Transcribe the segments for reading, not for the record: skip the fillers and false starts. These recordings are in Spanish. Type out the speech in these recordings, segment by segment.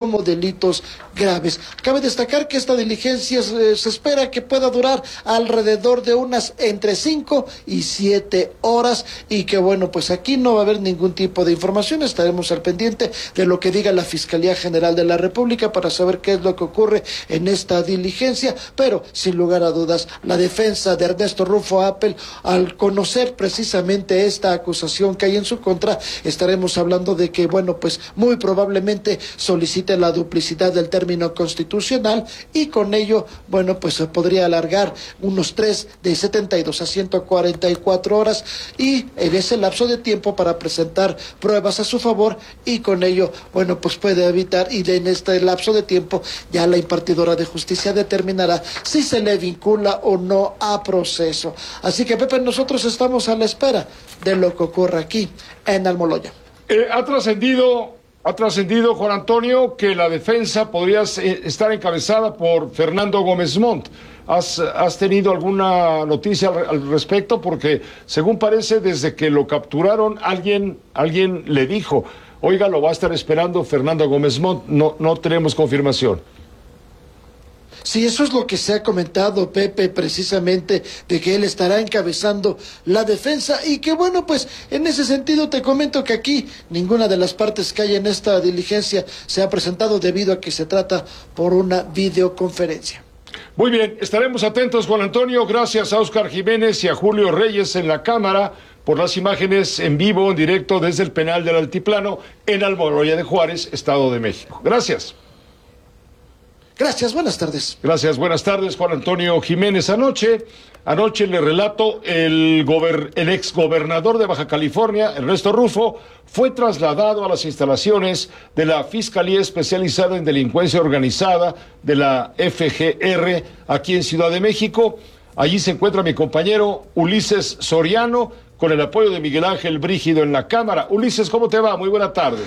como delitos graves. Cabe destacar que esta diligencia se espera que pueda durar alrededor de unas entre 5 y 7 horas y que bueno, pues aquí no va a haber ningún tipo de información. Estaremos al pendiente de lo que diga la Fiscalía General de la República para saber qué es lo que ocurre en esta diligencia, pero sin lugar a dudas la defensa de Ernesto Rufo Appel, al conocer precisamente esta acusación que hay en su contra, estaremos hablando de que bueno, pues muy probablemente solicite la duplicidad del término constitucional y con ello, bueno, pues se podría alargar unos 72 a 144 horas y en ese lapso de tiempo para presentar pruebas a su favor y con ello, bueno, pues puede evitar y en este lapso de tiempo ya la impartidora de justicia determinará si se le vincula o no a proceso. Así que Pepe, nosotros estamos a la espera de lo que ocurra aquí en Almoloya. Ha trascendido, Juan Antonio, que la defensa podría estar encabezada por Fernando Gómez Montt. ¿Has tenido alguna noticia al respecto? Porque, según parece, desde que lo capturaron, alguien le dijo, oiga, lo va a estar esperando Fernando Gómez Montt. No tenemos confirmación. Sí, eso es lo que se ha comentado, Pepe, precisamente, de que él estará encabezando la defensa y que bueno, pues en ese sentido te comento que aquí ninguna de las partes que hay en esta diligencia se ha presentado debido a que se trata por una videoconferencia. Muy bien, estaremos atentos, Juan Antonio. Gracias a Óscar Jiménez y a Julio Reyes en la cámara por las imágenes en vivo, en directo desde el penal del Altiplano en Almoloya de Juárez, Estado de México. Gracias. Gracias, buenas tardes. Gracias, buenas tardes, Juan Antonio Jiménez. Anoche le relato, el exgobernador de Baja California, Ernesto Rufo, fue trasladado a las instalaciones de la Fiscalía Especializada en Delincuencia Organizada de la FGR aquí en Ciudad de México. Allí se encuentra mi compañero Ulises Soriano con el apoyo de Miguel Ángel Brígido en la cámara. Ulises, ¿cómo te va? Muy buena tarde.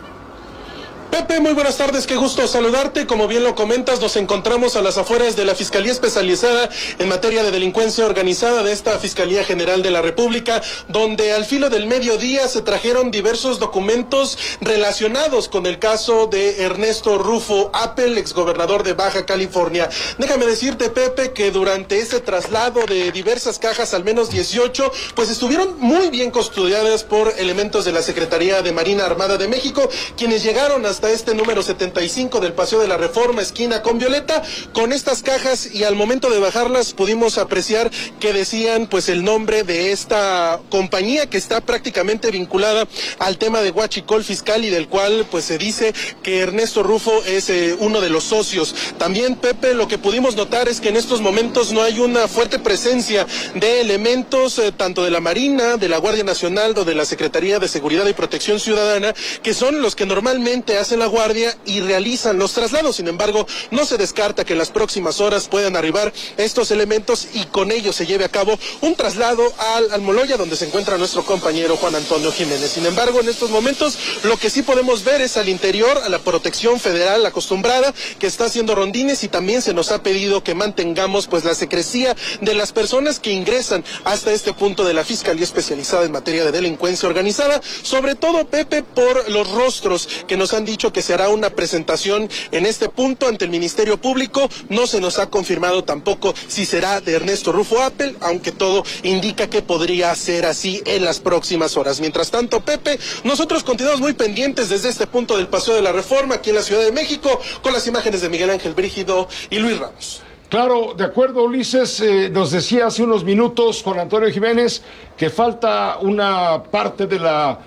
Pepe, muy buenas tardes, qué gusto saludarte. Como bien lo comentas, nos encontramos a las afueras de la Fiscalía Especializada en materia de delincuencia organizada de esta Fiscalía General de la República, donde al filo del mediodía se trajeron diversos documentos relacionados con el caso de Ernesto Rufo Appel, exgobernador de Baja California. Déjame decirte, Pepe, que durante ese traslado de diversas cajas, al menos 18, pues estuvieron muy bien custodiadas por elementos de la Secretaría de Marina Armada de México, quienes llegaron hasta este número 75 del Paseo de la Reforma, esquina con Violeta, con estas cajas, y al momento de bajarlas pudimos apreciar que decían pues el nombre de esta compañía que está prácticamente vinculada al tema de huachicol fiscal y del cual pues se dice que Ernesto Rufo es uno de los socios. También, Pepe, lo que pudimos notar es que en estos momentos no hay una fuerte presencia de elementos tanto de la Marina, de la Guardia Nacional o de la Secretaría de Seguridad y Protección Ciudadana, que son los que normalmente hacen la guardia y realizan los traslados. Sin embargo, no se descarta que en las próximas horas puedan arribar estos elementos y con ello se lleve a cabo un traslado al Almoloya, donde se encuentra nuestro compañero Juan Antonio Jiménez. Sin embargo, en estos momentos lo que sí podemos ver es al interior a la protección federal acostumbrada que está haciendo rondines, y también se nos ha pedido que mantengamos pues la secrecía de las personas que ingresan hasta este punto de la Fiscalía Especializada en materia de delincuencia organizada, sobre todo, Pepe, por los rostros que nos han dicho que se hará una presentación en este punto ante el Ministerio Público. No se nos ha confirmado tampoco si será de Ernesto Rufo Appel, aunque todo indica que podría ser así en las próximas horas. Mientras tanto, Pepe, nosotros continuamos muy pendientes desde este punto del Paseo de la Reforma, aquí en la Ciudad de México, con las imágenes de Miguel Ángel Brígido y Luis Ramos. Claro, de acuerdo, Ulises. Nos decía hace unos minutos Juan Antonio Jiménez que falta una parte de la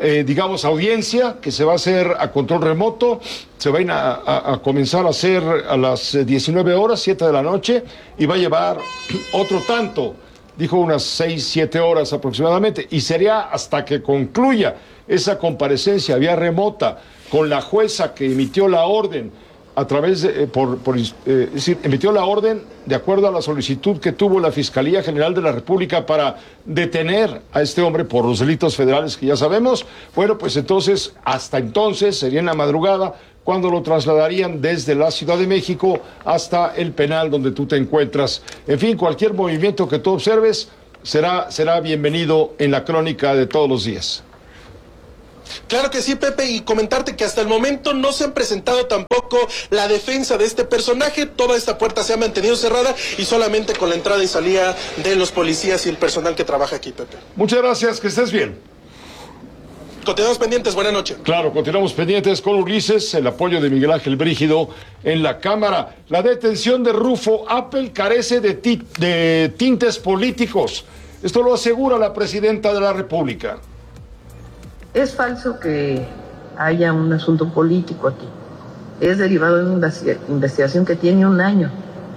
audiencia que se va a hacer a control remoto. Se van a comenzar a hacer a las 19 horas, 7 de la noche, y va a llevar otro tanto, dijo unas 6, 7 horas aproximadamente, y sería hasta que concluya esa comparecencia vía remota con la jueza que emitió la orden a través de, es decir, emitió la orden de acuerdo a la solicitud que tuvo la Fiscalía General de la República para detener a este hombre por los delitos federales que ya sabemos. Bueno, pues entonces, hasta entonces, sería en la madrugada cuando lo trasladarían desde la Ciudad de México hasta el penal donde tú te encuentras. En fin, cualquier movimiento que tú observes será bienvenido en la crónica de todos los días. Claro que sí, Pepe, y comentarte que hasta el momento no se han presentado tampoco la defensa de este personaje. Toda esta puerta se ha mantenido cerrada y solamente con la entrada y salida de los policías y el personal que trabaja aquí, Pepe. Muchas gracias, que estés bien. Continuamos pendientes, buenas noches. Claro, continuamos pendientes con Ulises, el apoyo de Miguel Ángel Brígido en la Cámara. La detención de Rufo Appel carece de tintes políticos. Esto lo asegura la presidenta de la República. Es falso que haya un asunto político aquí. Es derivado de una investigación que tiene un año,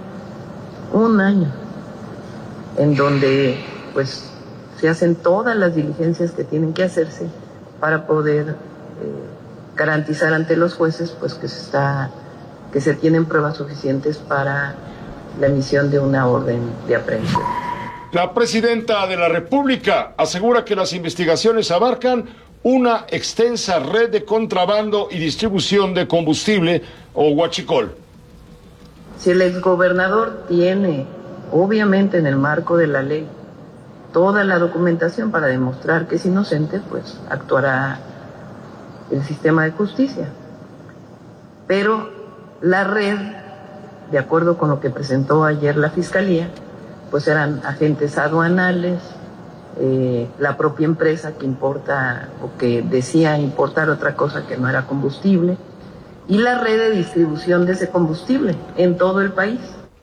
en donde pues se hacen todas las diligencias que tienen que hacerse para poder garantizar ante los jueces pues que se tienen pruebas suficientes para la emisión de una orden de aprehensión. La presidenta de la República asegura que las investigaciones abarcan una extensa red de contrabando y distribución de combustible o huachicol. Si el exgobernador tiene, obviamente en el marco de la ley, toda la documentación para demostrar que es inocente, pues actuará el sistema de justicia. Pero la red, de acuerdo con lo que presentó ayer la Fiscalía, pues eran agentes aduanales, la propia empresa que importa o que decía importar otra cosa que no era combustible, y la red de distribución de ese combustible en todo el país.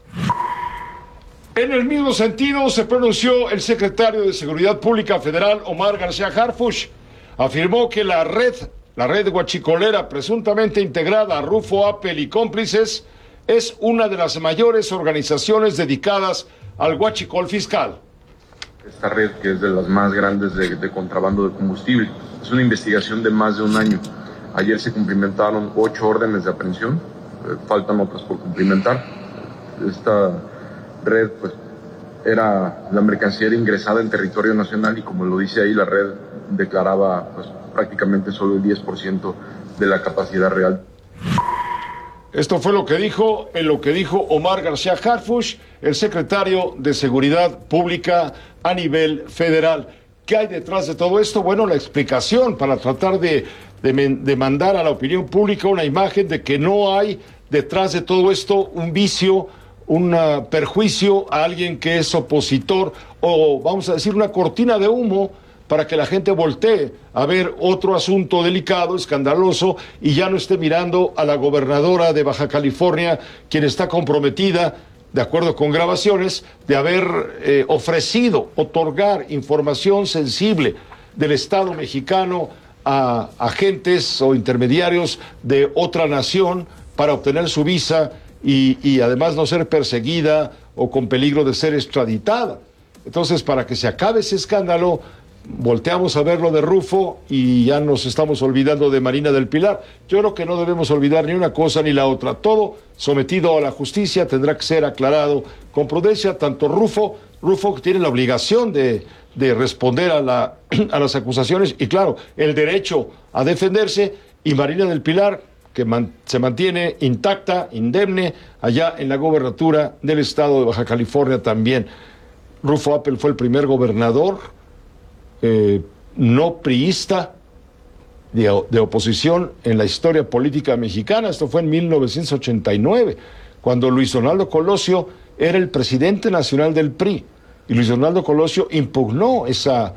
En el mismo sentido se pronunció el secretario de Seguridad Pública Federal, Omar García Harfuch. Afirmó que la red huachicolera presuntamente integrada a Rufo Appel y cómplices es una de las mayores organizaciones dedicadas al huachicol fiscal. Esta red, que es de las más grandes de contrabando de combustible, es una investigación de más de un año. Ayer se cumplimentaron 8 órdenes de aprehensión, faltan otras por cumplimentar. Esta red, pues, era la mercancía era ingresada en territorio nacional y, como lo dice ahí, la red declaraba pues, prácticamente solo el 10% de la capacidad real. Esto fue lo que dijo Omar García Harfuch, el secretario de Seguridad Pública a nivel federal. ¿Qué hay detrás de todo esto? Bueno, la explicación para tratar de mandar a la opinión pública una imagen de que no hay detrás de todo esto un vicio, un perjuicio a alguien que es opositor, o vamos a decir una cortina de humo para que la gente voltee a ver otro asunto delicado, escandaloso, y ya no esté mirando a la gobernadora de Baja California, quien está comprometida, de acuerdo con grabaciones, de haber ofrecido otorgar información sensible del Estado mexicano a agentes o intermediarios de otra nación para obtener su visa y además no ser perseguida o con peligro de ser extraditada. Entonces, para que se acabe ese escándalo, volteamos a ver lo de Rufo y ya nos estamos olvidando de Marina del Pilar. Yo creo que no debemos olvidar ni una cosa ni la otra. Todo sometido a la justicia tendrá que ser aclarado con prudencia. Tanto Rufo que tiene la obligación de responder a las acusaciones y, claro, el derecho a defenderse, y Marina del Pilar, que se mantiene intacta, indemne, allá en la gobernatura del estado de Baja California también. Rufo Appel fue el primer gobernador no priista de oposición en la historia política mexicana. Esto fue en 1989, cuando Luis Donaldo Colosio era el presidente nacional del PRI, y Luis Donaldo Colosio impugnó esa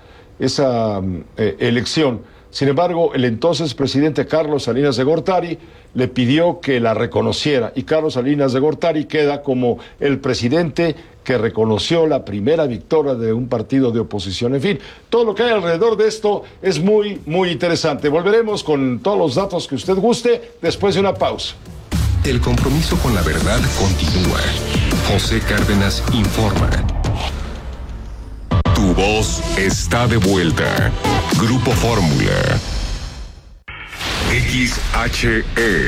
elección. Sin embargo, el entonces presidente Carlos Salinas de Gortari le pidió que la reconociera, y Carlos Salinas de Gortari queda como el presidente que reconoció la primera victoria de un partido de oposición. En fin, todo lo que hay alrededor de esto es muy, muy interesante. Volveremos con todos los datos que usted guste después de una pausa. El compromiso con la verdad continúa. José Cárdenas informa. Tu voz está de vuelta. Grupo Fórmula. XHE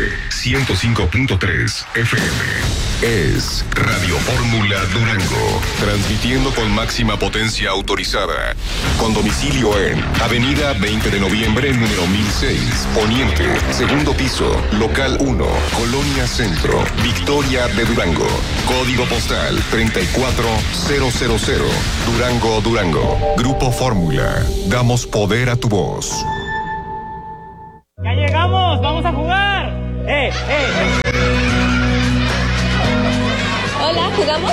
105.3 FM. Es Radio Fórmula Durango, transmitiendo con máxima potencia autorizada, con domicilio en Avenida 20 de Noviembre, número 1006, Poniente, segundo piso, local 1, Colonia Centro, Victoria de Durango, código postal 34000, Durango, Durango. Grupo Fórmula, damos poder a tu voz. vamos a jugar. Hola, ¿jugamos?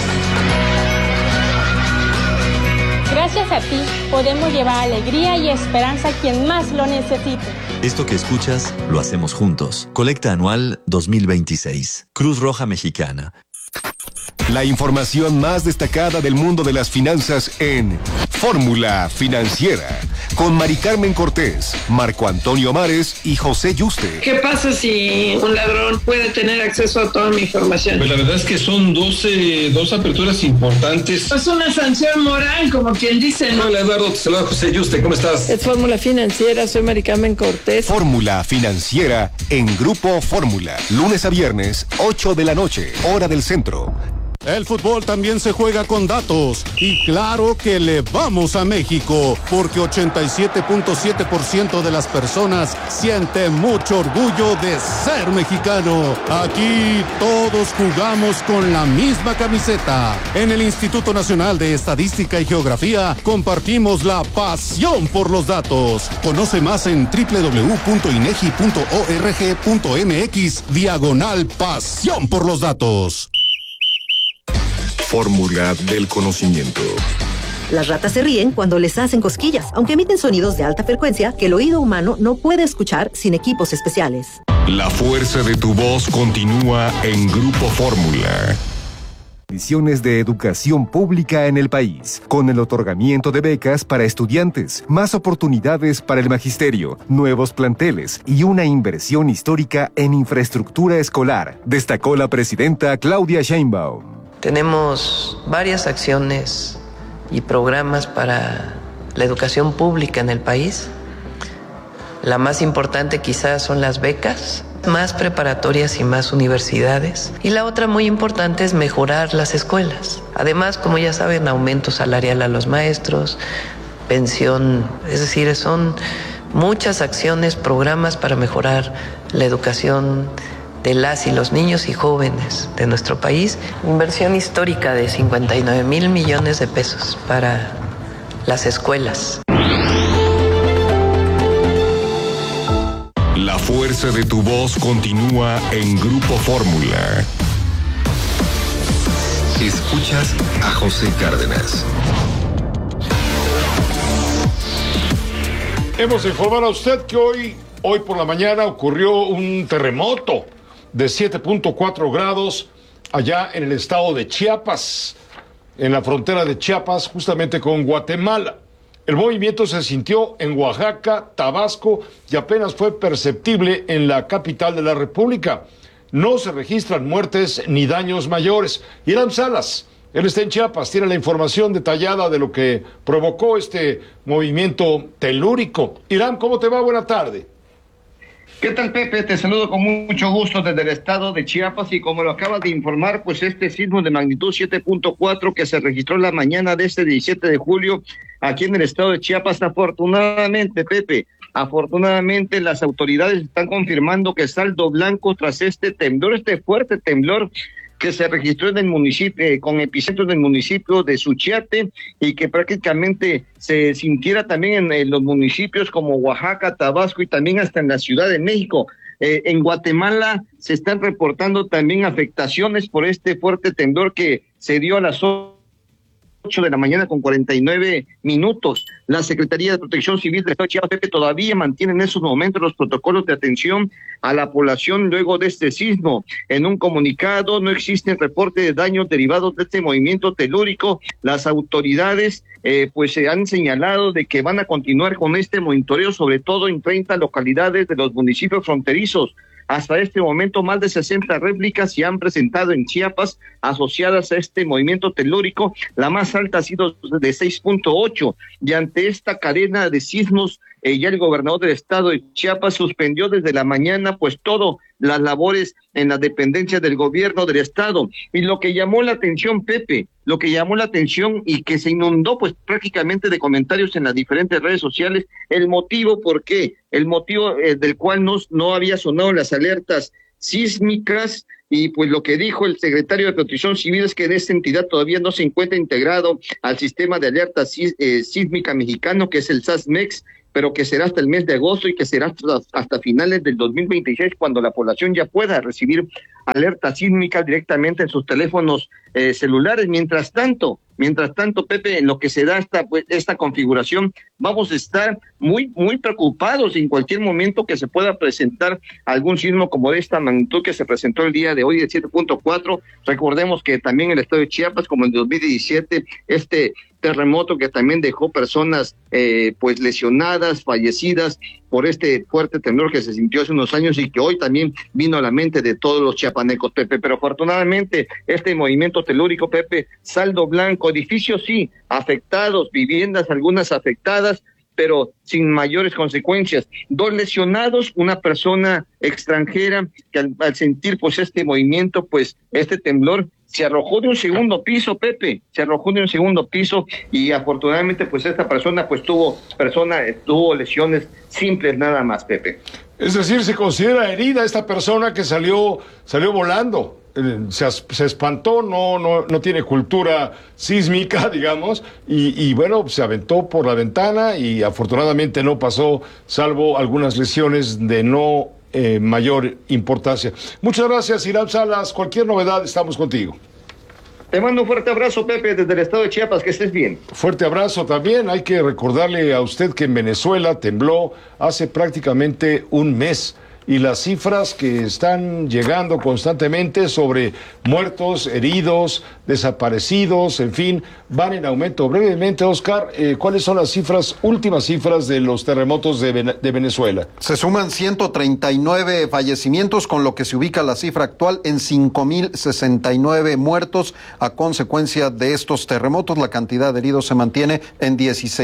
Gracias a ti, podemos llevar alegría y esperanza a quien más lo necesite. Esto que escuchas, lo hacemos juntos. Colecta Anual 2026. Cruz Roja Mexicana. La información más destacada del mundo de las finanzas en Fórmula Financiera, con Mari Carmen Cortés, Marco Antonio Mares y José Yuste. ¿Qué pasa si un ladrón puede tener acceso a toda mi información? Pues la verdad es que son dos aperturas importantes. Es una sanción moral, como quien dice, ¿no? Hola Eduardo, te saluda José Yuste, ¿cómo estás? Es Fórmula Financiera, soy Mari Carmen Cortés. Fórmula Financiera en Grupo Fórmula, lunes a viernes, 8 de la noche, hora del centro. El fútbol también se juega con datos y claro que le vamos a México porque 87.7% de las personas siente mucho orgullo de ser mexicano. Aquí todos jugamos con la misma camiseta. En el Instituto Nacional de Estadística y Geografía compartimos la pasión por los datos. Conoce más en www.inegi.org.mx/pasión por los datos. Fórmula del conocimiento. Las ratas se ríen cuando les hacen cosquillas, aunque emiten sonidos de alta frecuencia que el oído humano no puede escuchar sin equipos especiales. La fuerza de tu voz continúa en Grupo Fórmula. Condiciones de educación pública en el país, con el otorgamiento de becas para estudiantes, más oportunidades para el magisterio, nuevos planteles y una inversión histórica en infraestructura escolar, destacó la presidenta Claudia Sheinbaum. Tenemos varias acciones y programas para la educación pública en el país. La más importante quizás son las becas, más preparatorias y más universidades. Y la otra muy importante es mejorar las escuelas. Además, como ya saben, aumento salarial a los maestros, pensión, es decir, son muchas acciones, programas para mejorar la educación de las y los niños y jóvenes de nuestro país. Inversión histórica de 59,000 millones de pesos para las escuelas. La fuerza de tu voz continúa en Grupo Fórmula. Escuchas a José Cárdenas. Hemos de informar a usted que hoy por la mañana ocurrió un terremoto de 7.4 grados allá en el estado de Chiapas, en la frontera de Chiapas, justamente con Guatemala. El movimiento se sintió en Oaxaca, Tabasco y apenas fue perceptible en la capital de la República. No se registran muertes ni daños mayores. Hiram Salas, él está en Chiapas, tiene la información detallada de lo que provocó este movimiento telúrico. Hiram, ¿cómo te va? Buena tarde. ¿Qué tal, Pepe? Te saludo con mucho gusto desde el estado de Chiapas y como lo acabas de informar, pues este sismo de magnitud 7.4 que se registró la mañana de este 17 de julio aquí en el estado de Chiapas, afortunadamente, Pepe, las autoridades están confirmando que saldo blanco tras este temblor, este fuerte temblor que se registró en el municipio, con epicentro en el municipio de Suchiate y que prácticamente se sintiera también en los municipios como Oaxaca, Tabasco y también hasta en la Ciudad de México. En Guatemala se están reportando también afectaciones por este fuerte temblor que se dio a las 8 de la mañana con 49 minutos. La Secretaría de Protección Civil del Estado de Chiapas todavía mantiene en esos momentos los protocolos de atención a la población luego de este sismo. En un comunicado no existe reporte de daños derivados de este movimiento telúrico. Las autoridades pues se han señalado de que van a continuar con este monitoreo, sobre todo en 30 localidades de los municipios fronterizos. Hasta este momento, más de 60 réplicas se han presentado en Chiapas asociadas a este movimiento telúrico. La más alta ha sido de 6.8 y ante esta cadena de sismos, ya el gobernador del estado de Chiapas suspendió desde la mañana pues todo las labores en las dependencias del gobierno del estado. Y lo que llamó la atención, Pepe, lo que llamó la atención y que se inundó pues prácticamente de comentarios en las diferentes redes sociales, el motivo por qué, el motivo del cual no había sonado las alertas sísmicas. Y pues lo que dijo el secretario de Protección Civil es que en esta entidad todavía no se encuentra integrado al sistema de alerta sísmica mexicano, que es el SASMEX, pero que será hasta el mes de agosto y que será hasta finales del 2026 cuando la población ya pueda recibir alerta sísmica directamente en sus teléfonos celulares. Mientras tanto, Pepe, en lo que se da esta configuración, vamos a estar muy preocupados en cualquier momento que se pueda presentar algún sismo como de esta magnitud que se presentó el día de hoy de 7.4. Recordemos que también en el estado de Chiapas, como en 2017, este terremoto que también dejó personas pues lesionadas, fallecidas por este fuerte temblor que se sintió hace unos años y que hoy también vino a la mente de todos los chiapanecos, Pepe. Pero afortunadamente este movimiento telúrico, Pepe, saldo blanco, edificios sí afectados, viviendas algunas afectadas, pero sin mayores consecuencias. 2 lesionados, una persona extranjera que al sentir pues este movimiento, pues este temblor, se arrojó de un segundo piso, Pepe, y afortunadamente pues esta persona pues tuvo lesiones simples nada más, Pepe. Es decir, se considera herida esta persona que salió volando. Se espantó, no tiene cultura sísmica, digamos, y bueno, se aventó por la ventana y afortunadamente no pasó, salvo algunas lesiones de no mayor importancia. Muchas gracias, Hiram Salas. Cualquier novedad, estamos contigo. Te mando un fuerte abrazo, Pepe, desde el estado de Chiapas, que estés bien. Fuerte abrazo también. Hay que recordarle a usted que en Venezuela tembló hace prácticamente un mes. Y las cifras que están llegando constantemente sobre muertos, heridos, desaparecidos, en fin, van en aumento. Brevemente, Oscar, ¿cuáles son las últimas cifras de los terremotos de Venezuela? Se suman 139 fallecimientos, con lo que se ubica la cifra actual en 5.069 muertos a consecuencia de estos terremotos. La cantidad de heridos se mantiene en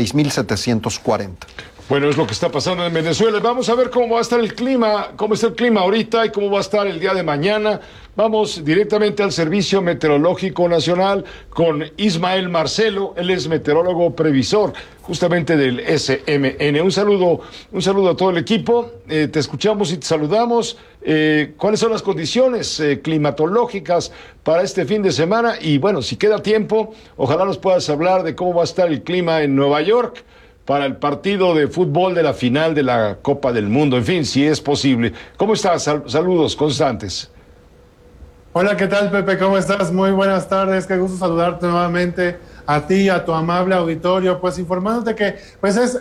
16.740. Bueno, es lo que está pasando en Venezuela. Vamos a ver cómo va a estar el clima, cómo está el clima ahorita y cómo va a estar el día de mañana. Vamos directamente al Servicio Meteorológico Nacional con Ismael Marcelo. Él es meteorólogo previsor justamente del SMN. Un saludo a todo el equipo. Te escuchamos y te saludamos. ¿Cuáles son las condiciones climatológicas para este fin de semana? Y bueno, si queda tiempo, ojalá nos puedas hablar de cómo va a estar el clima en Nueva York para el partido de fútbol de la final de la Copa del Mundo, en fin, si es posible. ¿Cómo estás? Saludos constantes. Hola, ¿qué tal, Pepe? ¿Cómo estás? Muy buenas tardes, qué gusto saludarte nuevamente a ti, a tu amable auditorio, pues informándote que pues es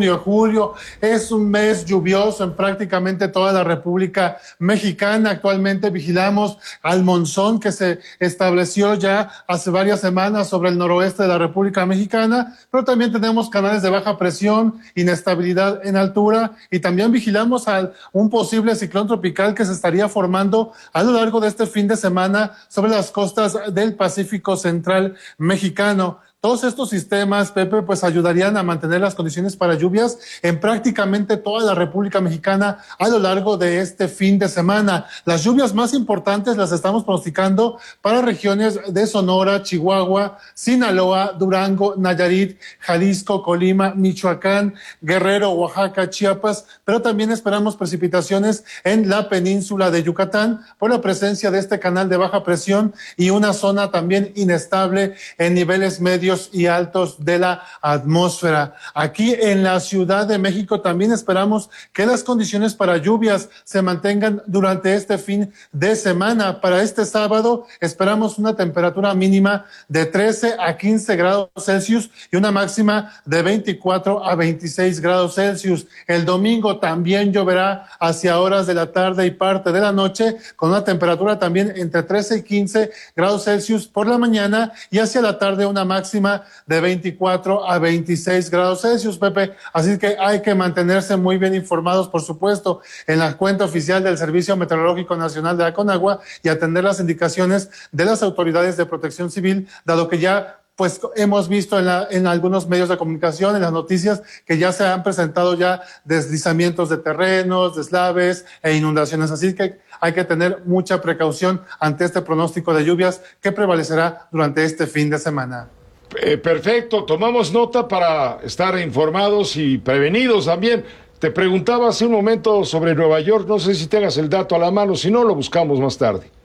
julio es un mes lluvioso en prácticamente toda la República Mexicana. Actualmente vigilamos al monzón que se estableció ya hace varias semanas sobre el noroeste de la República Mexicana, pero también tenemos canales de baja presión, inestabilidad en altura y también vigilamos a un posible ciclón tropical que se estaría formando a lo largo de este fin de semana sobre las costas del Pacífico Central mexicano. Todos estos sistemas, Pepe, pues ayudarían a mantener las condiciones para lluvias en prácticamente toda la República Mexicana a lo largo de este fin de semana. Las lluvias más importantes las estamos pronosticando para regiones de Sonora, Chihuahua, Sinaloa, Durango, Nayarit, Jalisco, Colima, Michoacán, Guerrero, Oaxaca, Chiapas, pero también esperamos precipitaciones en la península de Yucatán por la presencia de este canal de baja presión y una zona también inestable en niveles medios y altos de la atmósfera. Aquí en la Ciudad de México también esperamos que las condiciones para lluvias se mantengan durante este fin de semana. Para este sábado esperamos una temperatura mínima de 13 a 15 grados Celsius y una máxima de 24 a 26 grados Celsius. El domingo también lloverá hacia horas de la tarde y parte de la noche, con una temperatura también entre 13 y 15 grados Celsius por la mañana y hacia la tarde una máxima de 24 a 26 grados Celsius, Pepe. Así que hay que mantenerse muy bien informados, por supuesto, en la cuenta oficial del Servicio Meteorológico Nacional de la Conagua y atender las indicaciones de las autoridades de protección civil, dado que ya pues hemos visto en algunos medios de comunicación, en las noticias, que ya se han presentado ya deslizamientos de terrenos, deslaves e inundaciones. Así que hay que tener mucha precaución ante este pronóstico de lluvias que prevalecerá durante este fin de semana. Perfecto, tomamos nota para estar informados y prevenidos también. Te preguntaba hace un momento sobre Nueva York, no sé si tengas el dato a la mano, si no lo buscamos más tarde.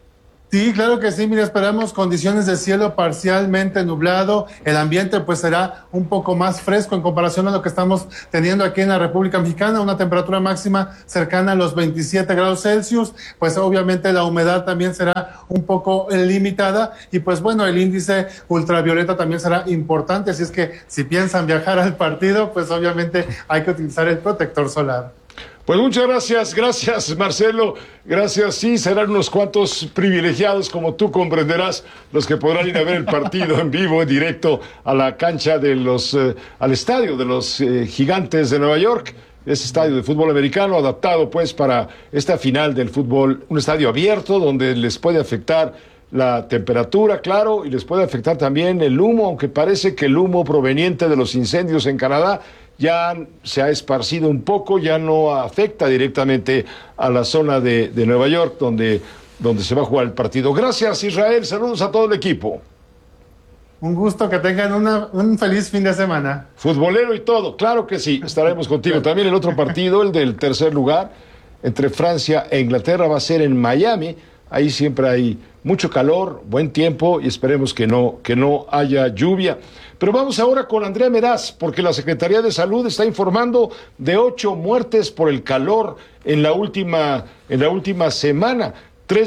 Sí, claro que sí, mira, esperamos condiciones de cielo parcialmente nublado, el ambiente pues será un poco más fresco en comparación a lo que estamos teniendo aquí en la República Mexicana, una temperatura máxima cercana a los 27 grados Celsius, pues obviamente la humedad también será un poco limitada y pues bueno, el índice ultravioleta también será importante, así es que si piensan viajar al partido, pues obviamente hay que utilizar el protector solar. Pues muchas gracias Marcelo, gracias, sí, serán unos cuantos privilegiados como tú comprenderás los que podrán ir a ver el partido en vivo, en directo a la cancha de al estadio de los Gigantes de Nueva York, ese estadio de fútbol americano adaptado pues para esta final del fútbol, un estadio abierto donde les puede afectar la temperatura, claro, y les puede afectar también el humo, aunque parece que el humo proveniente de los incendios en Canadá ya se ha esparcido un poco, ya no afecta directamente a la zona de Nueva York, donde se va a jugar el partido. Gracias, Israel, saludos a todo el equipo. Un gusto, que tengan un feliz fin de semana. Futbolero y todo, claro que sí, estaremos contigo. También el otro partido, el del tercer lugar, entre Francia e Inglaterra, va a ser en Miami. Ahí siempre hay mucho calor, buen tiempo y esperemos que no haya lluvia. Pero vamos ahora con Andrea Meraz, porque la Secretaría de Salud está informando de 8 muertes por el calor en la última semana. 3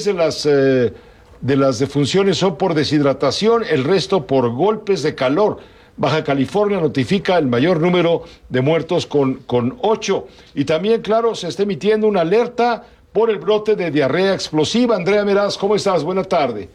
de las defunciones son por deshidratación, el resto por golpes de calor. Baja California notifica el mayor número de muertos con 8. Y también, claro, se está emitiendo una alerta por el brote de diarrea explosiva. Andrea Meraz, ¿cómo estás? Buenas tardes.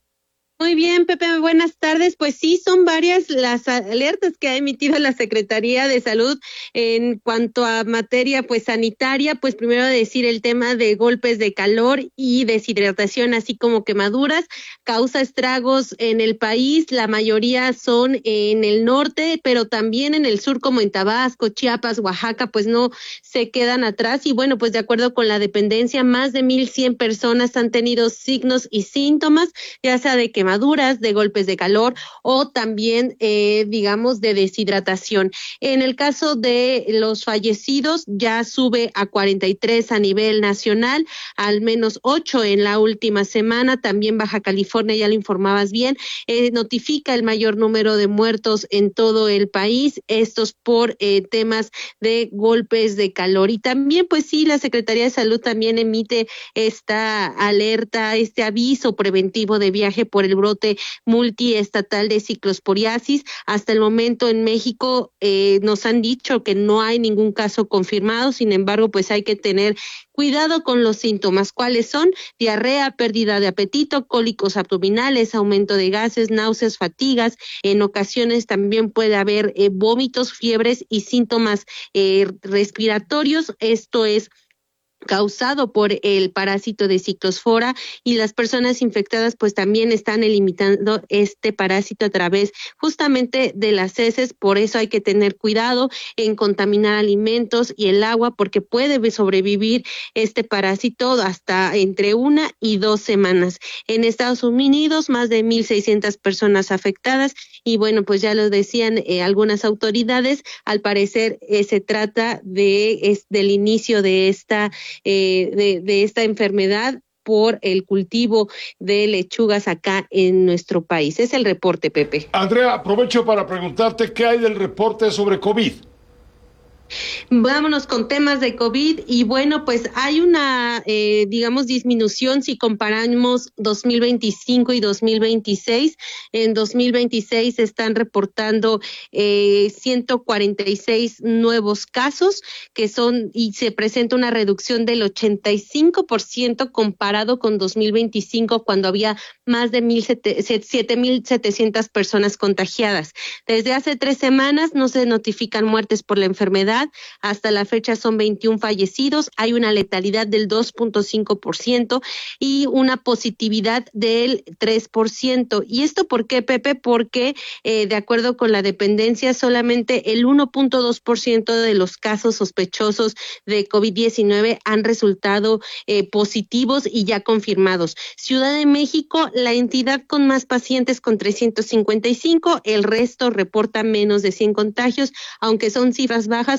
Muy bien, Pepe, buenas tardes. Pues sí, son varias las alertas que ha emitido la Secretaría de Salud en cuanto a materia pues sanitaria. Pues primero decir el tema de golpes de calor y deshidratación, así como quemaduras, causa estragos en el país. La mayoría son en el norte, pero también en el sur, como en Tabasco, Chiapas, Oaxaca, pues no se quedan atrás. Y bueno, pues de acuerdo con la dependencia, más de 1,100 personas han tenido signos y síntomas, ya sea de quemaduras, de golpes de calor o también, digamos, de deshidratación. En el caso de los fallecidos, ya sube a 43 a nivel nacional, al menos 8 en la última semana. También Baja California, ya lo informabas bien, notifica el mayor número de muertos en todo el país, estos por temas de golpes de calor. Y también, pues sí, la Secretaría de Salud también emite esta alerta, este aviso preventivo de viaje por el brote multiestatal de ciclosporiasis. Hasta el momento en México nos han dicho que no hay ningún caso confirmado, sin embargo, pues hay que tener cuidado con los síntomas. ¿Cuáles son? Diarrea, pérdida de apetito, cólicos abdominales, aumento de gases, náuseas, fatigas. En ocasiones también puede haber vómitos, fiebres y síntomas respiratorios. Esto es causado por el parásito de ciclospora, y las personas infectadas pues también están eliminando este parásito a través justamente de las heces. Por eso hay que tener cuidado en contaminar alimentos y el agua, porque puede sobrevivir este parásito hasta entre 1 y 2 semanas. En Estados Unidos, más de 1,600 personas afectadas, y bueno, pues ya lo decían algunas autoridades, al parecer se trata del inicio de esta enfermedad por el cultivo de lechugas acá en nuestro país. Es el reporte, Pepe. Andrea, aprovecho para preguntarte qué hay del reporte sobre COVID. Vámonos con temas de COVID y bueno, pues hay una, disminución si comparamos 2025 y 2026. En 2026 se están reportando 146 nuevos casos y se presenta una reducción del 85% comparado con 2025, cuando había más de 7,700 personas contagiadas. Desde hace 3 semanas no se notifican muertes por la enfermedad. Hasta la fecha son 21 fallecidos, hay una letalidad del 2.5% y una positividad del 3%. ¿Y esto por qué, Pepe? Porque de acuerdo con la dependencia, solamente el 1.2% de los casos sospechosos de COVID-19 han resultado positivos y ya confirmados. Ciudad de México, la entidad con más pacientes, con 355, el resto reporta menos de 100 contagios, aunque son cifras bajas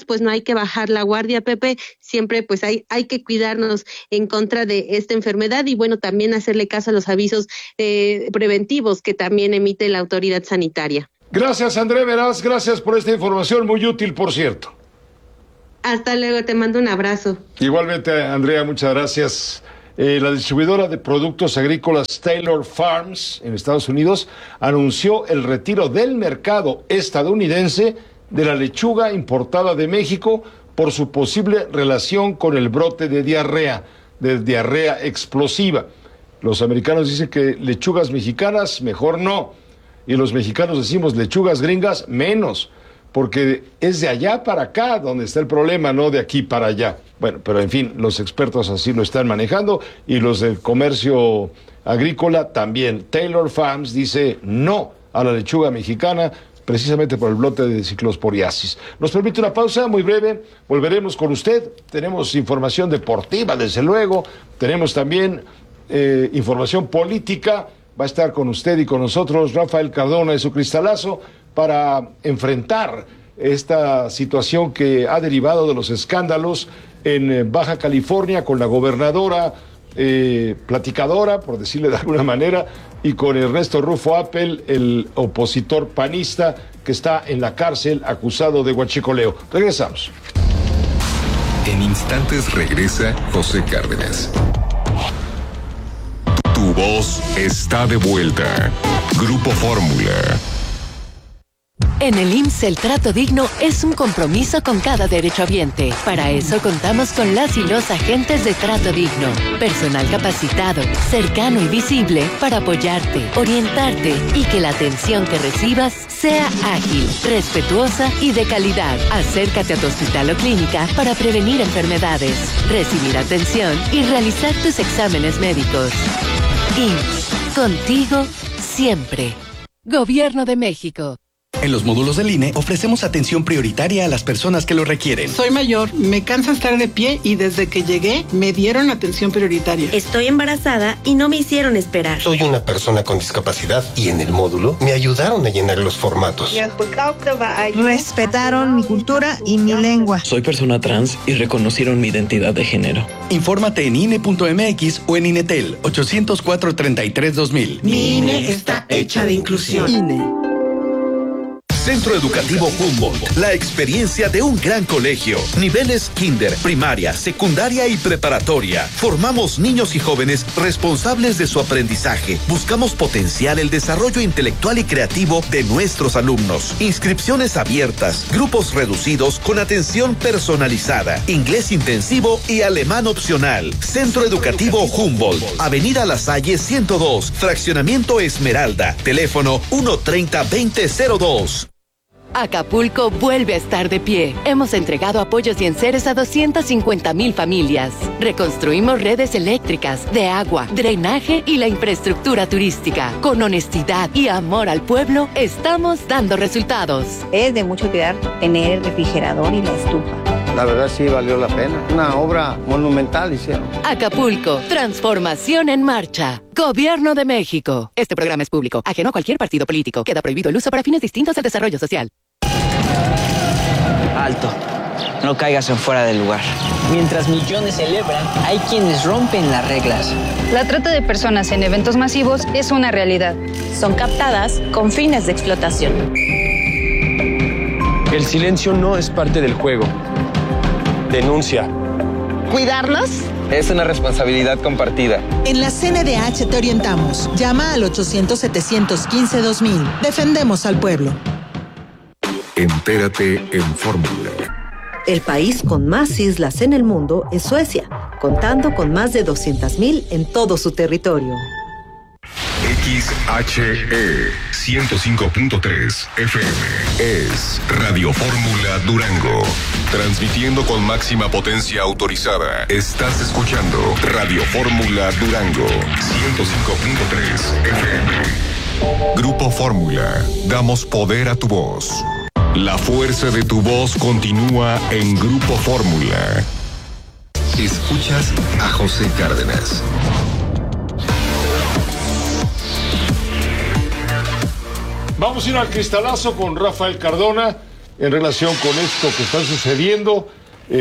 pues no hay que bajar la guardia, Pepe, siempre pues hay que cuidarnos en contra de esta enfermedad y bueno, también hacerle caso a los avisos preventivos que también emite la autoridad sanitaria. Gracias, André Meraz, gracias por esta información, muy útil, por cierto. Hasta luego, te mando un abrazo. Igualmente, Andrea, muchas gracias. La distribuidora de productos agrícolas Taylor Farms en Estados Unidos anunció el retiro del mercado estadounidense de la lechuga importada de México por su posible relación con el brote de diarrea explosiva. Los americanos dicen que lechugas mexicanas mejor no, y los mexicanos decimos lechugas gringas menos, porque es de allá para acá donde está el problema, no de aquí para allá. Bueno, pero en fin, los expertos así lo están manejando y los del comercio agrícola también. Taylor Farms dice no a la lechuga mexicana precisamente por el brote de ciclosporiasis. Nos permite una pausa muy breve, volveremos con usted, tenemos información deportiva desde luego, tenemos también información política. Va a estar con usted y con nosotros Rafael Cardona de su cristalazo para enfrentar esta situación que ha derivado de los escándalos en Baja California con la gobernadora platicadora, por decirle de alguna manera, y con Ernesto Rufo Appel, el opositor panista que está en la cárcel acusado de huachicoleo. Regresamos. En instantes regresa José Cárdenas. Tu voz está de vuelta. Grupo Fórmula. En el IMSS el trato digno es un compromiso con cada derechohabiente. Para eso contamos con las y los agentes de trato digno. Personal capacitado, cercano y visible para apoyarte, orientarte y que la atención que recibas sea ágil, respetuosa y de calidad. Acércate a tu hospital o clínica para prevenir enfermedades, recibir atención y realizar tus exámenes médicos. IMSS, contigo siempre. Gobierno de México. En los módulos del INE ofrecemos atención prioritaria a las personas que lo requieren. Soy mayor, me cansa estar de pie y desde que llegué me dieron atención prioritaria. Estoy embarazada y no me hicieron esperar. Soy una persona con discapacidad y en el módulo me ayudaron a llenar los formatos. Respetaron mi cultura y mi lengua. Soy persona trans y reconocieron mi identidad de género. Infórmate en INE.mx o en INETEL 804-33-2000. Mi INE está hecha de inclusión. INE. Centro Educativo Humboldt, la experiencia de un gran colegio. Niveles kinder, primaria, secundaria y preparatoria. Formamos niños y jóvenes responsables de su aprendizaje. Buscamos potenciar el desarrollo intelectual y creativo de nuestros alumnos. Inscripciones abiertas, grupos reducidos con atención personalizada, inglés intensivo y alemán opcional. Centro Educativo Humboldt, Avenida La Salle 102, Fraccionamiento Esmeralda. Teléfono 130-2002. Acapulco vuelve a estar de pie. Hemos entregado apoyos y enseres a 250,000 familias. Reconstruimos redes eléctricas, de agua, drenaje y la infraestructura turística. Con honestidad y amor al pueblo, estamos dando resultados. Es de mucho cuidar tener el refrigerador y la estufa. La verdad sí valió la pena. Una obra monumental hicieron. Acapulco, transformación en marcha. Gobierno de México. Este programa es público, ajeno a cualquier partido político. Queda prohibido el uso para fines distintos del desarrollo social. Alto. No caigas en fuera del lugar. Mientras millones celebran, hay quienes rompen las reglas. La trata de personas en eventos masivos es una realidad. Son captadas con fines de explotación. El silencio no es parte del juego. Denuncia. ¿Cuidarlos? Es una responsabilidad compartida. En la CNDH te orientamos. Llama al 800-715-2000. Defendemos al pueblo. Entérate en Fórmula. El país con más islas en el mundo es Suecia, contando con más de 200,000 en todo su territorio. XHE 105.3 FM es Radio Fórmula Durango. Transmitiendo con máxima potencia autorizada. Estás escuchando Radio Fórmula Durango 105.3 FM. Grupo Fórmula. Damos poder a tu voz. La fuerza de tu voz continúa en Grupo Fórmula. Escuchas a José Cárdenas. Vamos a ir al cristalazo con Rafael Cardona. en relación con esto que está sucediendo.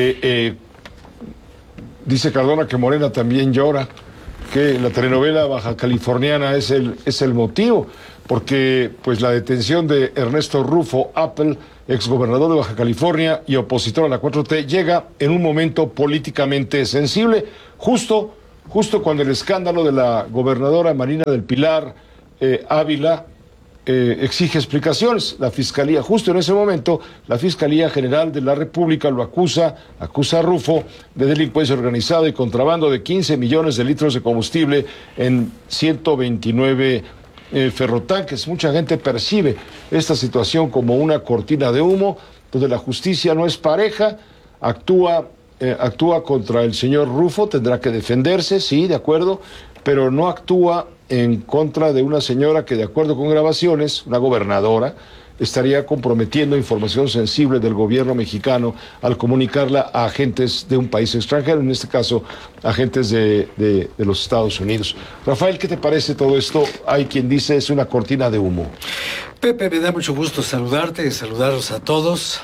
Dice Cardona que Morena también llora, que la telenovela baja californiana es el motivo, porque pues la detención de Ernesto Rufo Appel, exgobernador de Baja California y opositor a la 4T, llega en un momento políticamente sensible, justo cuando el escándalo de la gobernadora Marina del Pilar Ávila exige explicaciones. La Fiscalía, justo en ese momento, la Fiscalía General de la República lo acusa a Rufo de delincuencia organizada y contrabando de 15 millones de litros de combustible en 129 ferrotanques. Mucha gente percibe esta situación como una cortina de humo, donde la justicia no es pareja, actúa contra el señor Rufo, tendrá que defenderse, sí, de acuerdo, pero no actúa en contra de una señora que, de acuerdo con grabaciones, una gobernadora, estaría comprometiendo información sensible del gobierno mexicano al comunicarla a agentes de un país extranjero, en este caso, agentes de los Estados Unidos. Rafael, ¿qué te parece todo esto? Hay quien dice es una cortina de humo. Pepe, me da mucho gusto saludarte y saludarlos a todos.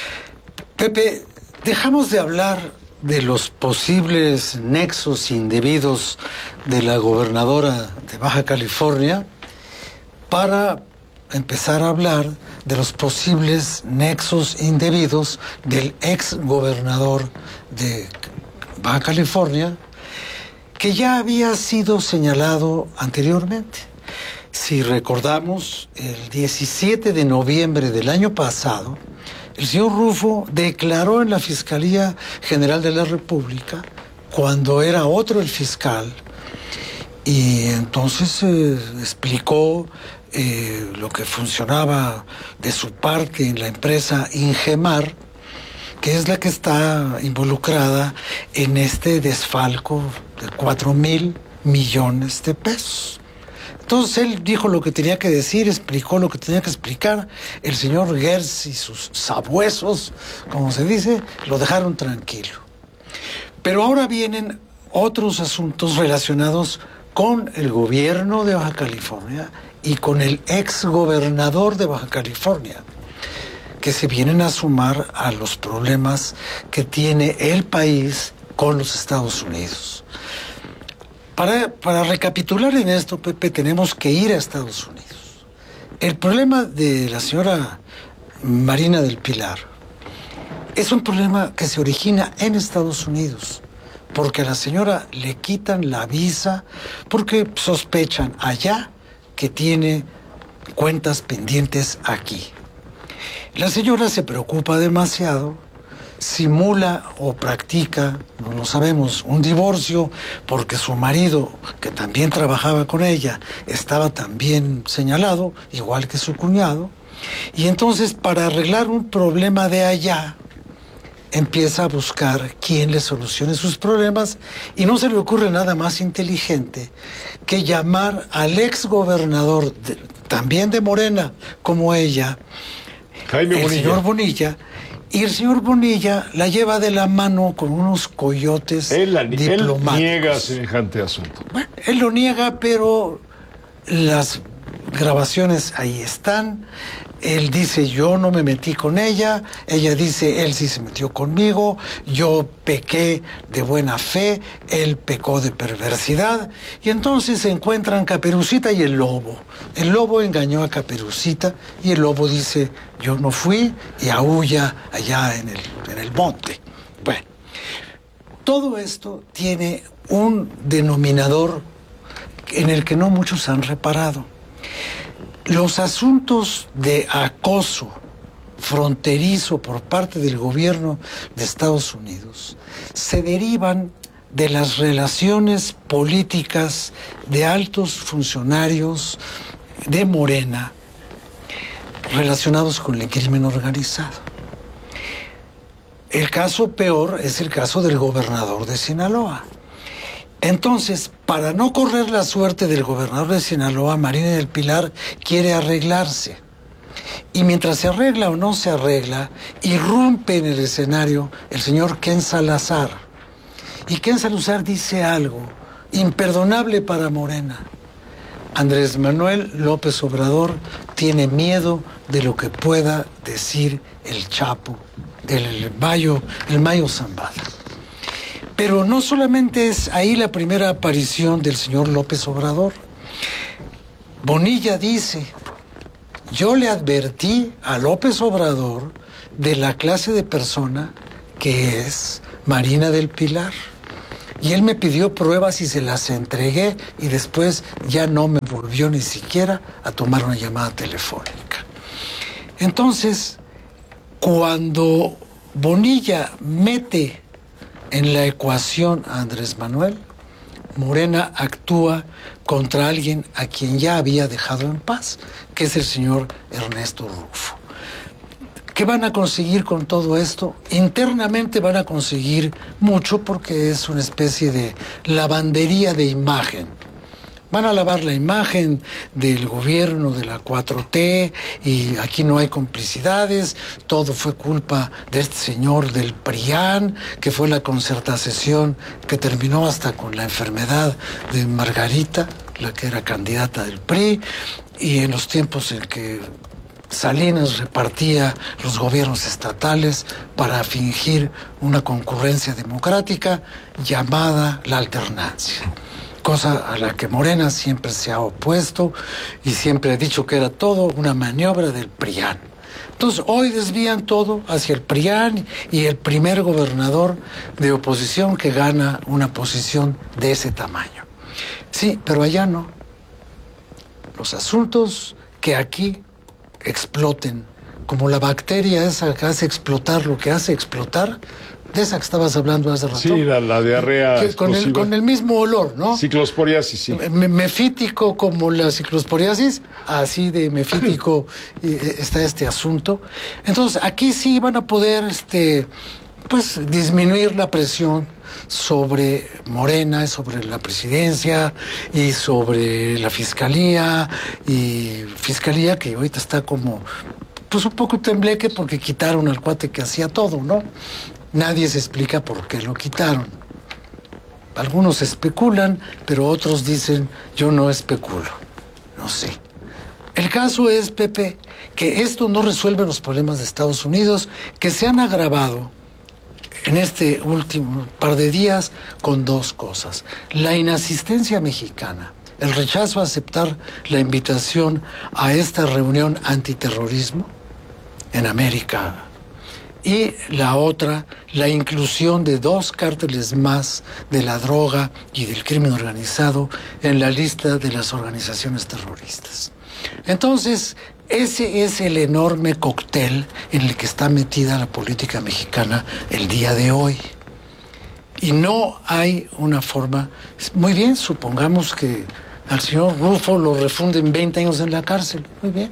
Pepe, dejamos de hablar de los posibles nexos indebidos de la gobernadora de Baja California para empezar a hablar de los posibles nexos indebidos del ex gobernador de Baja California, que ya había sido señalado anteriormente. Si recordamos, el 17 de noviembre del año pasado, el señor Rufo declaró en la Fiscalía General de la República, cuando era otro el fiscal, y entonces explicó lo que funcionaba de su parte en la empresa Ingemar, que es la que está involucrada en este desfalco de 4,000 millones de pesos. Entonces él dijo lo que tenía que decir, explicó lo que tenía que explicar. El señor Gers y sus sabuesos, como se dice, lo dejaron tranquilo. Pero ahora vienen otros asuntos relacionados con el gobierno de Baja California y con el ex gobernador de Baja California, que se vienen a sumar a los problemas que tiene el país con los Estados Unidos. Para recapitular en esto, Pepe, tenemos que ir a Estados Unidos. El problema de la señora Marina del Pilar es un problema que se origina en Estados Unidos, porque a la señora le quitan la visa porque sospechan allá que tiene cuentas pendientes aquí. La señora se preocupa demasiado, simula o practica, no lo sabemos, un divorcio porque su marido, que también trabajaba con ella, estaba también señalado, igual que su cuñado, y entonces para arreglar un problema de allá, empieza a buscar quién le solucione sus problemas y no se le ocurre nada más inteligente que llamar al ex gobernador, también de Morena, como ella, señor Bonilla. Y el señor Bonilla la lleva de la mano con unos coyotes diplomáticos. Él niega semejante asunto. Bueno, él lo niega, pero las grabaciones ahí están. Él dice, yo no me metí con ella. Ella dice, él sí se metió conmigo. Yo pequé de buena fe. Él pecó de perversidad. Y entonces se encuentran Caperucita y el lobo. El lobo engañó a Caperucita y el lobo dice, yo no fui, y aúlla allá en el monte. Bueno, todo esto tiene un denominador en el que no muchos han reparado. Los asuntos de acoso fronterizo por parte del gobierno de Estados Unidos se derivan de las relaciones políticas de altos funcionarios de Morena relacionados con el crimen organizado. El caso peor es el caso del gobernador de Sinaloa. Entonces, para no correr la suerte del gobernador de Sinaloa, Marina del Pilar quiere arreglarse. Y mientras se arregla o no se arregla, irrumpe en el escenario el señor Ken Salazar. Y Ken Salazar dice algo imperdonable para Morena. Andrés Manuel López Obrador tiene miedo de lo que pueda decir el Chapo, el Mayo Zambada. Pero no solamente es ahí la primera aparición del señor López Obrador. Bonilla dice, yo le advertí a López Obrador de la clase de persona que es Marina del Pilar. Y él me pidió pruebas y se las entregué y después ya no me volvió ni siquiera a tomar una llamada telefónica. Entonces, cuando Bonilla mete en la ecuación a Andrés Manuel, Morena actúa contra alguien a quien ya había dejado en paz, que es el señor Ernesto Rufo. ¿Qué van a conseguir con todo esto? Internamente van a conseguir mucho porque es una especie de lavandería de imagen. Van a lavar la imagen del gobierno de la 4T y aquí no hay complicidades, todo fue culpa de este señor del PRIAN, que fue la concertación que terminó hasta con la enfermedad de Margarita, la que era candidata del PRI, y en los tiempos en que Salinas repartía los gobiernos estatales para fingir una concurrencia democrática llamada la alternancia. Cosa a la que Morena siempre se ha opuesto y siempre ha dicho que era todo una maniobra del PRIAN. Entonces hoy desvían todo hacia el PRIAN y el primer gobernador de oposición que gana una posición de ese tamaño. Sí, pero allá no. Los asuntos que aquí exploten, como la bacteria esa que hace explotar lo que hace explotar, de esa que estabas hablando hace rato. Sí, la diarrea con el mismo olor, ¿no? Ciclosporiasis, sí. Mefítico como la ciclosporiasis, así de mefítico está este asunto. Entonces, aquí sí van a poder pues disminuir la presión sobre Morena, sobre la presidencia y sobre la fiscalía que ahorita está como pues un poco tembleque porque quitaron al cuate que hacía todo, ¿no? Nadie se explica por qué lo quitaron. Algunos especulan, pero otros dicen, yo no especulo. No sé. El caso es, Pepe, que esto no resuelve los problemas de Estados Unidos, que se han agravado en este último par de días con dos cosas. La inasistencia mexicana, el rechazo a aceptar la invitación a esta reunión antiterrorismo en América. Y la otra, la inclusión de dos cárteles más de la droga y del crimen organizado en la lista de las organizaciones terroristas. Entonces, ese es el enorme cóctel en el que está metida la política mexicana el día de hoy. Y no hay una forma... Muy bien, supongamos que al señor Rufo lo refunden 20 años en la cárcel. Muy bien.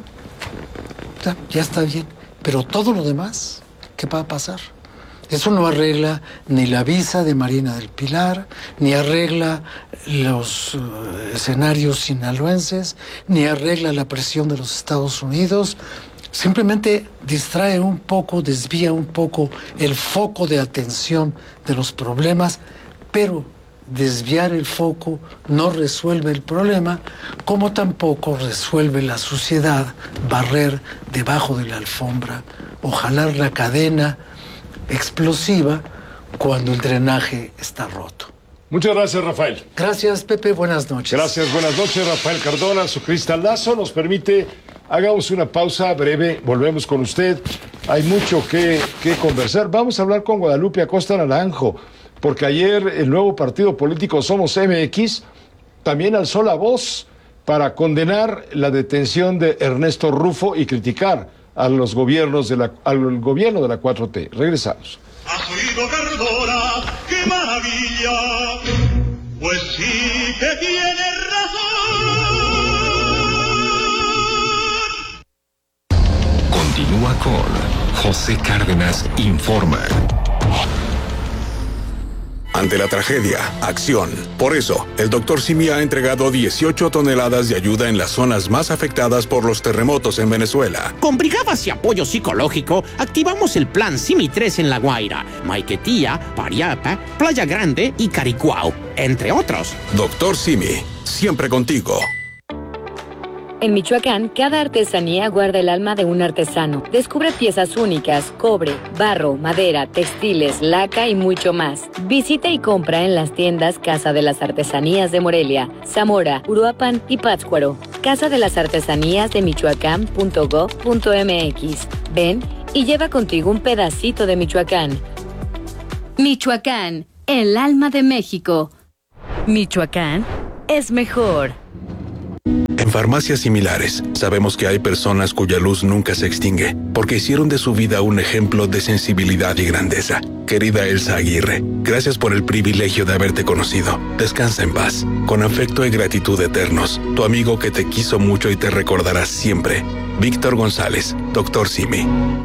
Ya está bien. Pero todo lo demás, ¿qué va a pasar? Eso no arregla ni la visa de Marina del Pilar, ni arregla los escenarios sinaloenses, ni arregla la presión de los Estados Unidos. Simplemente distrae un poco, desvía un poco el foco de atención de los problemas, pero desviar el foco no resuelve el problema, como tampoco resuelve la suciedad, barrer debajo de la alfombra o jalar la cadena explosiva cuando el drenaje está roto. Muchas gracias, Rafael. Gracias, Pepe. Buenas noches. Gracias, buenas noches, Rafael Cardona. Su cristalazo nos permite, hagamos una pausa breve, volvemos con usted. Hay mucho que conversar. Vamos a hablar con Guadalupe Acosta Naranjo, porque ayer el nuevo partido político Somos MX también alzó la voz para condenar la detención de Ernesto Rufo y criticar a los gobiernos al gobierno de la 4T. Regresamos. ¿Has oído, Cardona? ¡Qué maravilla! Pues sí que tienes razón. Continúa con José Cárdenas Informa. Ante la tragedia, acción. Por eso, el Dr. Simi ha entregado 18 toneladas de ayuda en las zonas más afectadas por los terremotos en Venezuela. Con brigadas y apoyo psicológico, activamos el plan Simi 3 en La Guaira, Maiquetía, Pariapa, Playa Grande y Caricuao, entre otros. Dr. Simi, siempre contigo. En Michoacán, cada artesanía guarda el alma de un artesano. Descubre piezas únicas, cobre, barro, madera, textiles, laca y mucho más. Visita y compra en las tiendas Casa de las Artesanías de Morelia, Zamora, Uruapan y Pátzcuaro. Casa de las Artesanías de Michoacán.gov.mx. Ven y lleva contigo un pedacito de Michoacán. Michoacán, el alma de México. Michoacán es mejor. En farmacias similares, sabemos que hay personas cuya luz nunca se extingue, porque hicieron de su vida un ejemplo de sensibilidad y grandeza. Querida Elsa Aguirre, gracias por el privilegio de haberte conocido. Descansa en paz. Con afecto y gratitud eternos, tu amigo que te quiso mucho y te recordará siempre. Víctor González, Dr. Simi.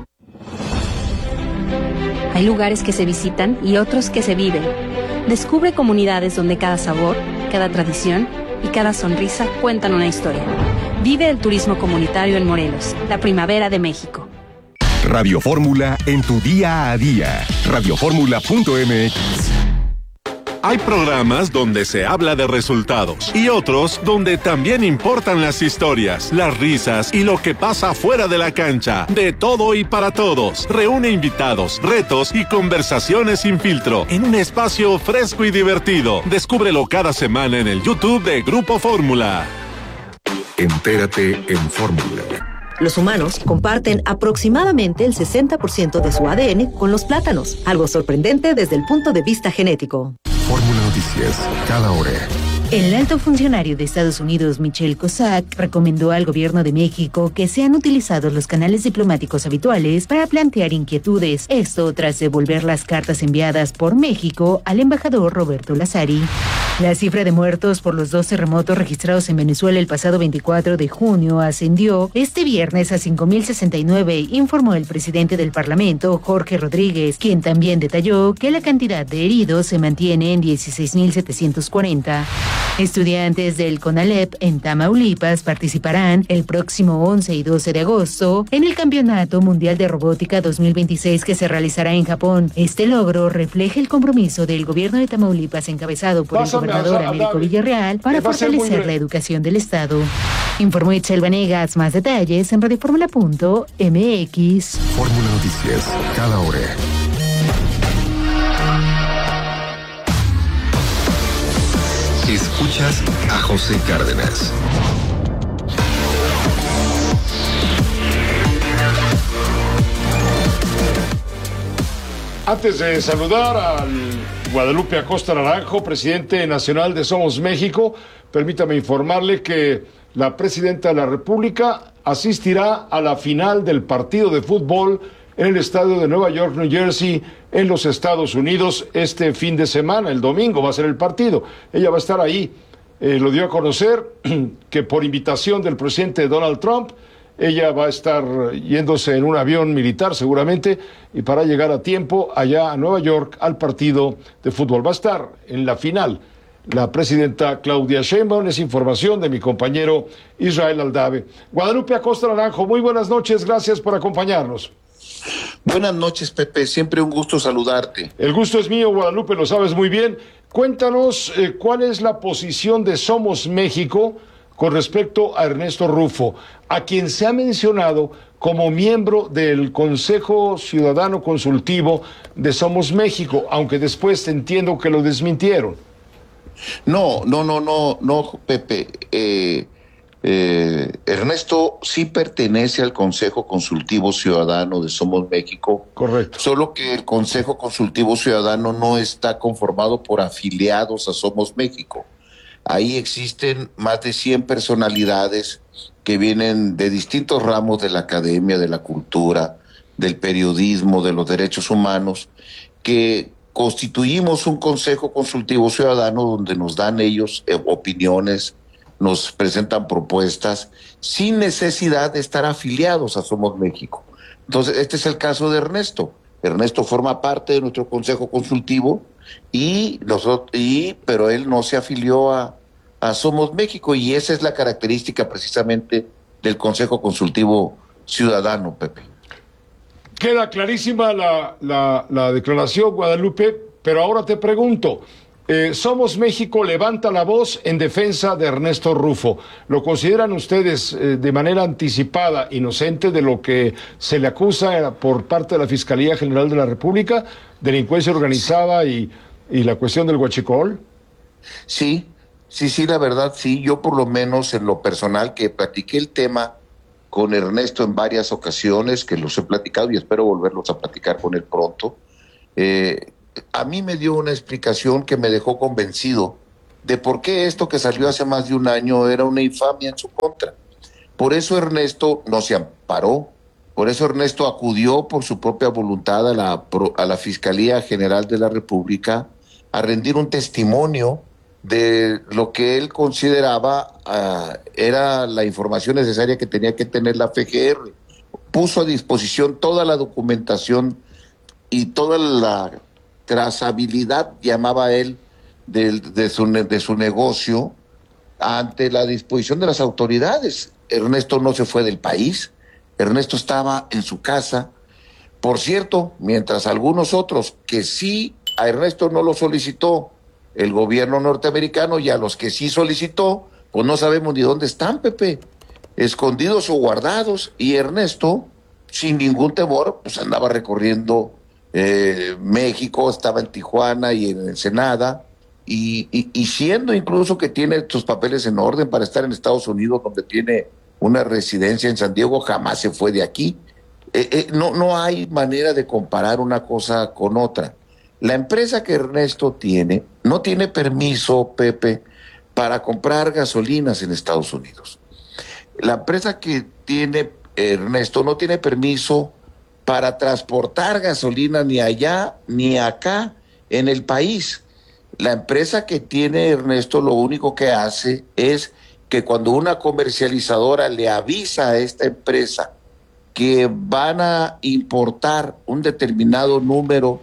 Hay lugares que se visitan y otros que se viven. Descubre comunidades donde cada sabor, cada tradición y cada sonrisa cuentan una historia. Vive el turismo comunitario en Morelos, la primavera de México. Radio Fórmula en tu día a día. Radioformula.mx. Hay programas donde se habla de resultados y otros donde también importan las historias, las risas y lo que pasa fuera de la cancha. De todo y para todos. Reúne invitados, retos y conversaciones sin filtro en un espacio fresco y divertido. Descúbrelo cada semana en el YouTube de Grupo Fórmula. Entérate en Fórmula. Los humanos comparten aproximadamente el 60% de su ADN con los plátanos, algo sorprendente desde el punto de vista genético. Fórmula Noticias, cada hora. El alto funcionario de Estados Unidos, Michel Cossack, recomendó al gobierno de México que sean utilizados los canales diplomáticos habituales para plantear inquietudes. Esto tras devolver las cartas enviadas por México al embajador Roberto Lazari. La cifra de muertos por los 2 terremotos registrados en Venezuela el pasado 24 de junio ascendió este viernes a 5.069, informó el presidente del Parlamento, Jorge Rodríguez, quien también detalló que la cantidad de heridos se mantiene en 16.740. Estudiantes del CONALEP en Tamaulipas participarán el próximo 11 y 12 de agosto en el Campeonato Mundial de Robótica 2026 que se realizará en Japón. Este logro refleja el compromiso del gobierno de Tamaulipas encabezado por el gobernador Américo Villarreal para fortalecer la educación del Estado. Informó Itzel Vanegas. Más detalles en radioformula.mx. Fórmula Noticias, cada hora. Escuchas a José Cárdenas. Antes de saludar al Guadalupe Acosta Naranjo, presidente nacional de Somos México, permítame informarle que la presidenta de la República asistirá a la final del partido de fútbol en el estadio de Nueva York, New Jersey, en los Estados Unidos, este fin de semana. El domingo va a ser el partido. Ella va a estar ahí. Lo dio a conocer que por invitación del presidente Donald Trump, ella va a estar yéndose en un avión militar seguramente, y para llegar a tiempo allá a Nueva York al partido de fútbol. Va a estar en la final la presidenta Claudia Sheinbaum. Es información de mi compañero Israel Aldave. Guadalupe Acosta Naranjo, muy buenas noches, gracias por acompañarnos. Buenas noches, Pepe, siempre un gusto saludarte. El gusto es mío, Guadalupe, lo sabes muy bien. Cuéntanos cuál es la posición de Somos México con respecto a Ernesto Rufo, a quien se ha mencionado como miembro del Consejo Ciudadano Consultivo de Somos México, aunque después entiendo que lo desmintieron. No, Pepe. Ernesto sí pertenece al Consejo Consultivo Ciudadano de Somos México. Correcto. Solo que el Consejo Consultivo Ciudadano no está conformado por afiliados a Somos México. Ahí existen más de 100 personalidades que vienen de distintos ramos de la academia, de la cultura, del periodismo, de los derechos humanos, que constituimos un Consejo Consultivo Ciudadano donde nos dan ellos opiniones, nos presentan propuestas sin necesidad de estar afiliados a Somos México. Entonces, este es el caso de Ernesto. Ernesto forma parte de nuestro Consejo Consultivo pero él no se afilió a Somos México, y esa es la característica precisamente del Consejo Consultivo Ciudadano, Pepe. Queda clarísima la declaración, Guadalupe, pero ahora te pregunto, Somos México levanta la voz en defensa de Ernesto Rufo. ¿Lo consideran ustedes de manera anticipada inocente de lo que se le acusa por parte de la Fiscalía General de la República, delincuencia organizada y la cuestión del huachicol? Sí, la verdad sí. Yo por lo menos en lo personal que platiqué el tema con Ernesto en varias ocasiones, que los he platicado y espero volverlos a platicar con él pronto, a mí me dio una explicación que me dejó convencido de por qué esto que salió hace más de un año era una infamia en su contra. Por eso Ernesto no se amparó, por eso Ernesto acudió por su propia voluntad a la Fiscalía General de la República a rendir un testimonio de lo que él consideraba era la información necesaria que tenía que tener la FGR. Puso a disposición toda la documentación y toda la trazabilidad, llamaba él, de su negocio ante la disposición de las autoridades. Ernesto no se fue del país, Ernesto estaba en su casa. Por cierto, mientras algunos otros que sí a Ernesto no lo solicitó el gobierno norteamericano, y a los que sí solicitó, pues no sabemos ni dónde están, Pepe, escondidos o guardados, y Ernesto, sin ningún temor, pues andaba recorriendo México, estaba en Tijuana y en Ensenada, y siendo incluso que tiene sus papeles en orden para estar en Estados Unidos, donde tiene una residencia en San Diego, jamás se fue de aquí. No hay manera de comparar una cosa con otra. La empresa que Ernesto tiene no tiene permiso, Pepe, para comprar gasolinas en Estados Unidos. La empresa que tiene Ernesto no tiene permiso para transportar gasolina ni allá ni acá en el país. La empresa que tiene Ernesto lo único que hace es que cuando una comercializadora le avisa a esta empresa que van a importar un determinado número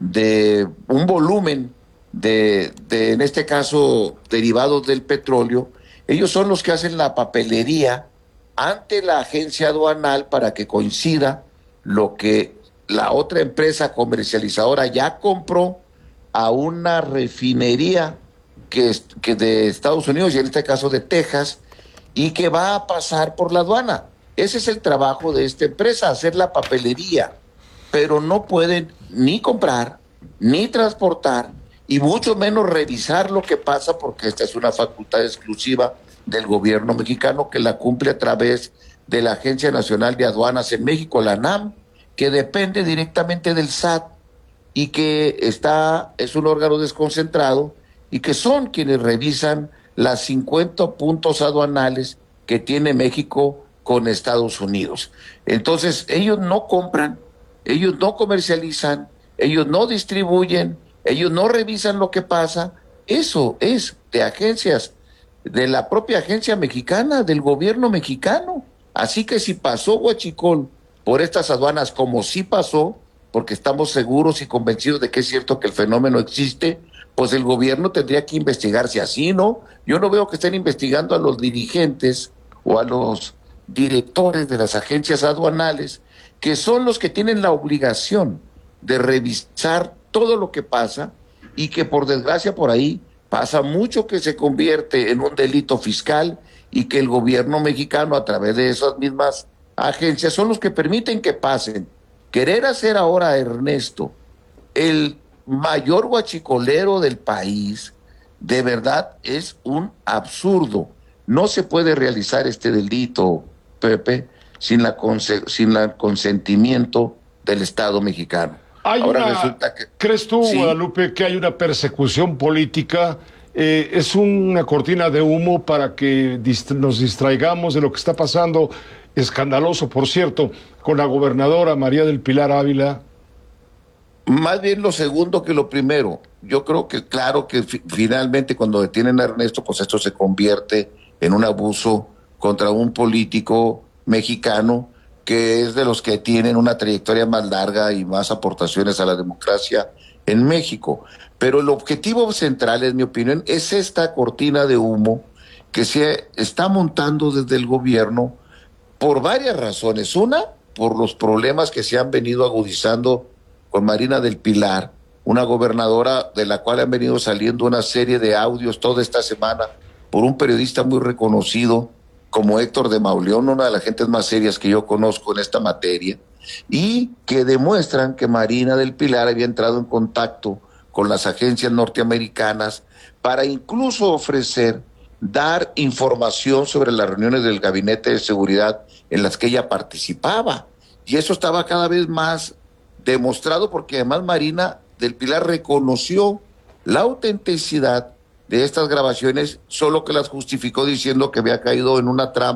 de un volumen de en este caso derivados del petróleo, ellos son los que hacen la papelería ante la agencia aduanal para que coincida lo que la otra empresa comercializadora ya compró a una refinería que de Estados Unidos y en este caso de Texas, y que va a pasar por la aduana. Ese es el trabajo de esta empresa, hacer la papelería, pero no pueden ni comprar, ni transportar, y mucho menos revisar lo que pasa, porque esta es una facultad exclusiva del gobierno mexicano que la cumple a través de la Agencia Nacional de Aduanas en México, la ANAM, que depende directamente del SAT y que es un órgano desconcentrado y que son quienes revisan las 50 puntos aduanales que tiene México con Estados Unidos. Entonces, ellos no compran, ellos no comercializan, ellos no distribuyen, ellos no revisan lo que pasa. Eso es de agencias, de la propia agencia mexicana, del gobierno mexicano. Así que si pasó huachicol por estas aduanas, como sí pasó, porque estamos seguros y convencidos de que es cierto que el fenómeno existe, pues el gobierno tendría que investigar si así, ¿no? Yo no veo que estén investigando a los dirigentes o a los directores de las agencias aduanales, que son los que tienen la obligación de revisar todo lo que pasa, y que por desgracia por ahí pasa mucho que se convierte en un delito fiscal, y que el gobierno mexicano a través de esas mismas agencias son los que permiten que pasen. Querer hacer ahora a Ernesto el mayor huachicolero del país, de verdad es un absurdo. No se puede realizar este delito, Pepe, sin el consentimiento del Estado mexicano. ¿Crees tú, sí, Guadalupe, que hay una persecución política? Es una cortina de humo para que nos distraigamos de lo que está pasando, escandaloso, por cierto, con la gobernadora María del Pilar Ávila. Más bien lo segundo que lo primero. Yo creo que claro que finalmente cuando detienen a Ernesto, pues esto se convierte en un abuso contra un político mexicano que es de los que tienen una trayectoria más larga y más aportaciones a la democracia en México. Pero el objetivo central, en mi opinión, es esta cortina de humo que se está montando desde el gobierno por varias razones. Una, por los problemas que se han venido agudizando con Marina del Pilar, una gobernadora de la cual han venido saliendo una serie de audios toda esta semana por un periodista muy reconocido como Héctor de Mauleón, una de las gentes más serias que yo conozco en esta materia, y que demuestran que Marina del Pilar había entrado en contacto con las agencias norteamericanas para incluso ofrecer dar información sobre las reuniones del Gabinete de Seguridad en las que ella participaba. Y eso estaba cada vez más demostrado porque además Marina del Pilar reconoció la autenticidad de estas grabaciones, solo que las justificó diciendo que había caído en una trampa